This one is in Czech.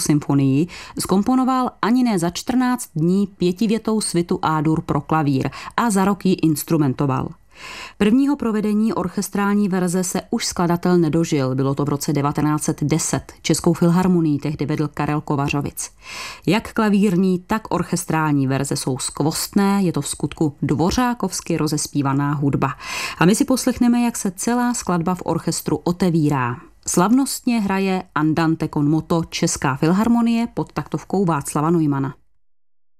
symfonii zkomponoval ani ne za 14 dní 5větou svitu A-dur pro klavír a za rok ji instrumentoval. Prvního provedení orchestrální verze se už skladatel nedožil, bylo to v roce 1910. Českou filharmonii tehdy vedl Karel Kovařovic. Jak klavírní, tak orchestrální verze jsou skvostné, je to vskutku dvořákovsky rozespívaná hudba. A my si poslechneme, jak se celá skladba v orchestru otevírá. Slavnostně hraje Andante con moto Česká filharmonie pod taktovkou Václava Neumana.